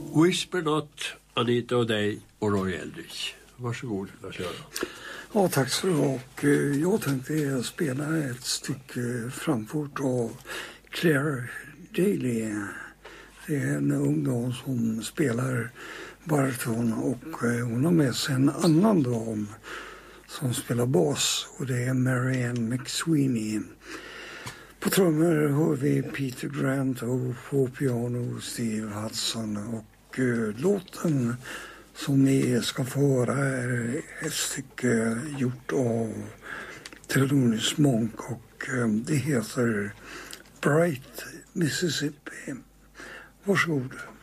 Whisper Not, Anita O'Day och Roy Eldridge. Varsågod att köra. Ja, tack så du. Och jag tänkte spela ett stycke framfört av Claire Daly. Det är en ung dam som spelar bariton och hon har med sig en annan dam som spelar bas och det är Marianne McSweeney. På trummor hör vi Peter Grant och på piano Steve Hudson och låten som ni ska få höra är ett stycke gjort av Thelonious Monk och det heter Bright Mississippi. Varsågod.